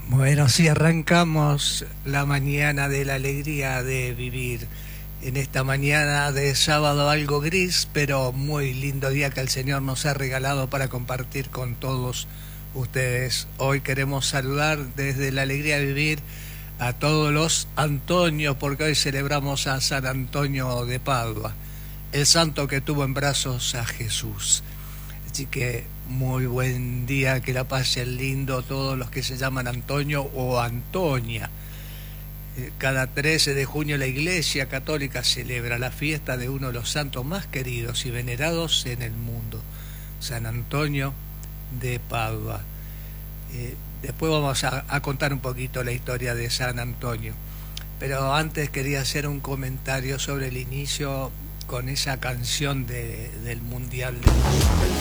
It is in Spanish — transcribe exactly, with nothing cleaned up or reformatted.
Bueno, sí, arrancamos la mañana de la alegría de vivir. En esta mañana de sábado algo gris, pero muy lindo día que el Señor nos ha regalado para compartir con todos ustedes. Hoy queremos saludar desde la alegría de vivir a todos los Antonios, porque hoy celebramos a San Antonio de Padua, el santo que tuvo en brazos a Jesús. Así que muy buen día, que la pasen lindo todos los que se llaman Antonio o Antonia. Cada trece de junio la Iglesia Católica celebra la fiesta de uno de los santos más queridos y venerados en el mundo, San Antonio de Padua. Eh, después vamos a, a contar un poquito la historia de San Antonio, pero antes quería hacer un comentario sobre el inicio con esa canción de, del Mundial de Fútbol.